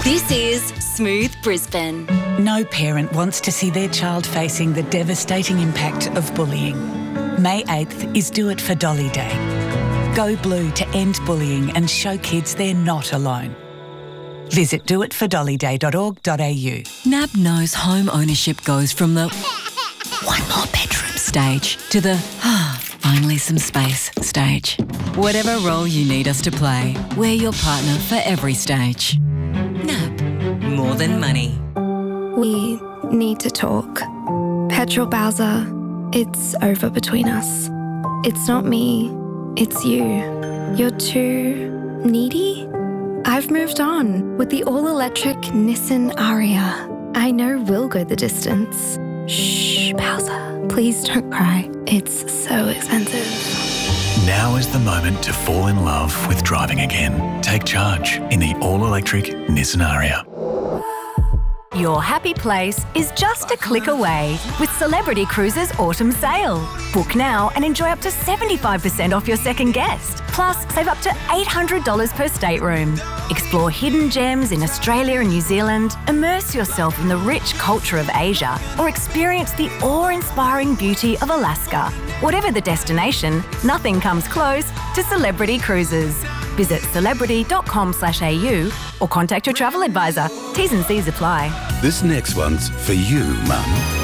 This is Smooth Brisbane. No parent wants to see their child facing the devastating impact of bullying. May 8th is Do It for Dolly Day. Go blue to end bullying and show kids they're not alone. Visit doitfordollyday.org.au. NAB knows home ownership goes from the one more bedroom stage to the finally some space stage. Whatever role you need us to play, we're your partner for every stage. NAB, more than money. We need to talk. Petrol Bowser, it's over between us. It's not me, it's you. You're too needy? I've moved on with the all-electric Nissan Ariya. I know we'll go the distance. Shh, Bowser, please don't cry. It's so expensive. Now is the moment to fall in love with driving again. Take charge in the all-electric Nissan Ariya. Your happy place is just a click away with Celebrity Cruises Autumn Sale. Book now and enjoy up to 75% off your second guest. Plus, save up to $800 per stateroom. Explore hidden gems in Australia and New Zealand, immerse yourself in the rich culture of Asia, or experience the awe-inspiring beauty of Alaska. Whatever the destination, nothing comes close to Celebrity Cruises. Visit celebrity.com/au or contact your travel advisor. T's and C's apply. This next one's for you, Mum.